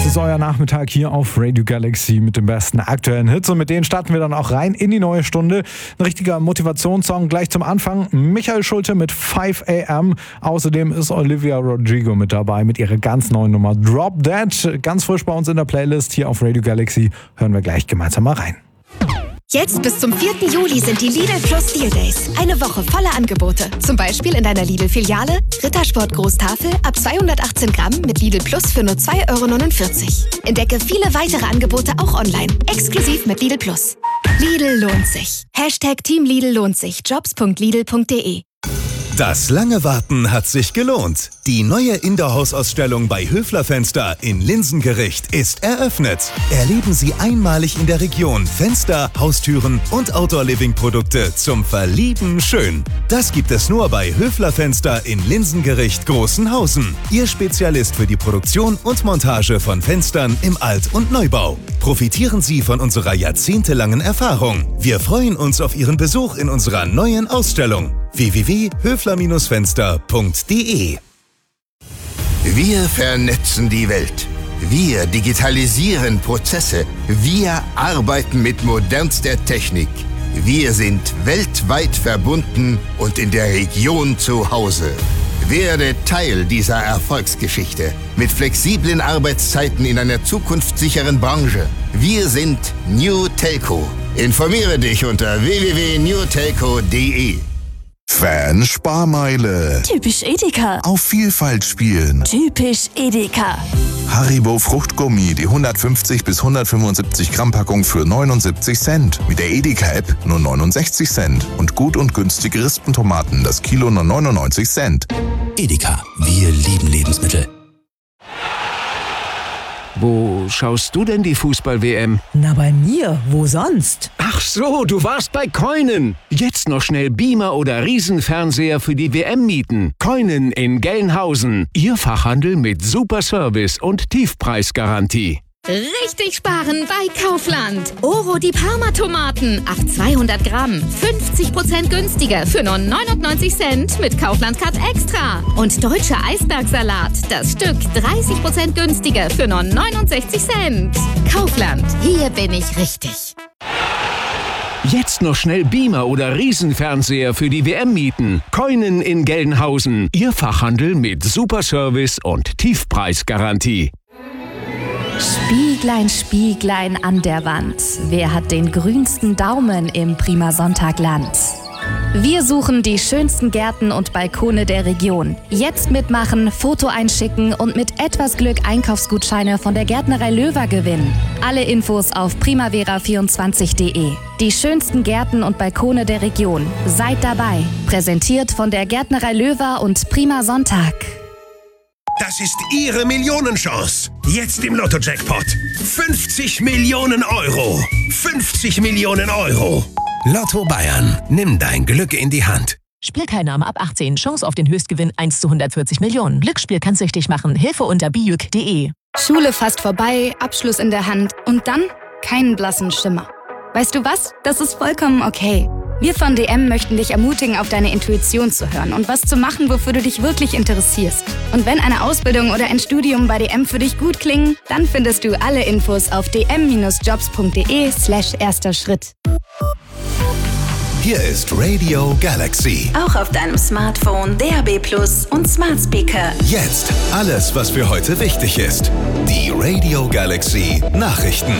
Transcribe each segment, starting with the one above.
ist euer Nachmittag hier auf Radio Galaxy mit den besten aktuellen Hits und mit denen starten wir dann auch rein in die neue Stunde. Ein richtiger Motivationssong gleich zum Anfang. Michael Schulte mit 5 AM. Außerdem ist Olivia Rodrigo mit dabei mit ihrer ganz neuen Nummer Drop Dead. Ganz frisch bei uns in der Playlist hier auf Radio Galaxy. Hören wir gleich gemeinsam mal rein. Jetzt bis zum 4. Juli sind die Lidl Plus Deal Days. Eine Woche voller Angebote. Zum Beispiel in deiner Lidl-Filiale Rittersport Großtafel ab 218 Gramm mit Lidl Plus für nur 2,49 €. Entdecke viele weitere Angebote auch online. Exklusiv mit Lidl Plus. Lidl lohnt sich. #Team Lidl lohnt sich. Jobs.lidl.de. Das lange Warten hat sich gelohnt. Die neue Indoor-Hausausstellung bei Höfler Fenster in Linsengericht ist eröffnet. Erleben Sie einmalig in der Region Fenster, Haustüren und Outdoor-Living-Produkte zum Verlieben schön. Das gibt es nur bei Höfler Fenster in Linsengericht Großenhausen. Ihr Spezialist für die Produktion und Montage von Fenstern im Alt- und Neubau. Profitieren Sie von unserer jahrzehntelangen Erfahrung. Wir freuen uns auf Ihren Besuch in unserer neuen Ausstellung. www.höfler-fenster.de. Wir vernetzen die Welt. Wir digitalisieren Prozesse. Wir arbeiten mit modernster Technik. Wir sind weltweit verbunden und in der Region zu Hause. Werde Teil dieser Erfolgsgeschichte mit flexiblen Arbeitszeiten in einer zukunftssicheren Branche. Wir sind New Telco. Informiere dich unter www.newtelco.de. Fan-Sparmeile. Typisch Edeka. Auf Vielfalt spielen. Typisch Edeka. Haribo Fruchtgummi, die 150 bis 175 Gramm Packung für 79 Cent. Mit der Edeka-App nur 69 Cent. Und gut und günstige Rispentomaten, das Kilo nur 99 Cent. Edeka, wir lieben Lebensmittel. Wo schaust du denn die Fußball-WM? Na, bei mir. Wo sonst? Ach so, du warst bei Koinen. Jetzt noch schnell Beamer oder Riesenfernseher für die WM mieten. Koinen in Gelnhausen. Ihr Fachhandel mit super Service und Tiefpreisgarantie. Richtig sparen bei Kaufland. Oro die Parma-Tomaten. Ab 200 Gramm. 50% günstiger für nur 99 Cent mit Kaufland Cut Extra. Und deutscher Eisbergsalat. Das Stück 30% günstiger für nur 69 Cent. Kaufland. Hier bin ich richtig. Jetzt noch schnell Beamer oder Riesenfernseher für die WM mieten. Koinen in Gelnhausen. Ihr Fachhandel mit super Service und Tiefpreisgarantie. Spieglein, Spieglein an der Wand. Wer hat den grünsten Daumen im Prima Sonntagland? Wir suchen die schönsten Gärten und Balkone der Region. Jetzt mitmachen, Foto einschicken und mit etwas Glück Einkaufsgutscheine von der Gärtnerei Löwer gewinnen. Alle Infos auf primavera24.de. Die schönsten Gärten und Balkone der Region. Seid dabei. Präsentiert von der Gärtnerei Löwer und Prima Sonntag. Das ist Ihre Millionenchance. Jetzt im Lotto-Jackpot. 50 Millionen Euro. 50 Millionen Euro. Lotto Bayern. Nimm dein Glück in die Hand. Spielteilnahme ab 18. Chance auf den Höchstgewinn 1 zu 140 Millionen. Glücksspiel kann süchtig machen. Hilfe unter bijuk.de. Schule fast vorbei, Abschluss in der Hand und dann keinen blassen Schimmer. Weißt du was? Das ist vollkommen okay. Wir von DM möchten dich ermutigen, auf deine Intuition zu hören und was zu machen, wofür du dich wirklich interessierst. Und wenn eine Ausbildung oder ein Studium bei DM für dich gut klingen, dann findest du alle Infos auf dm-jobs.de/erster Schritt. Hier ist Radio Galaxy. Auch auf deinem Smartphone, DAB+ und Smart Speaker. Jetzt alles, was für heute wichtig ist. Die Radio Galaxy Nachrichten.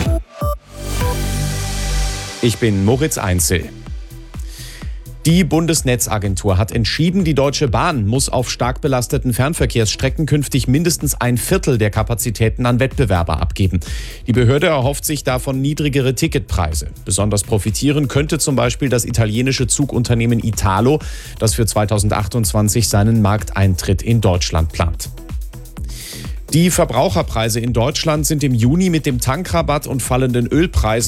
Ich bin Moritz Einzel. Die Bundesnetzagentur hat entschieden, die Deutsche Bahn muss auf stark belasteten Fernverkehrsstrecken künftig mindestens 1/4 der Kapazitäten an Wettbewerber abgeben. Die Behörde erhofft sich davon niedrigere Ticketpreise. Besonders profitieren könnte zum Beispiel das italienische Zugunternehmen Italo, das für 2028 seinen Markteintritt in Deutschland plant. Die Verbraucherpreise in Deutschland sind im Juni mit dem Tankrabatt und fallenden Ölpreisen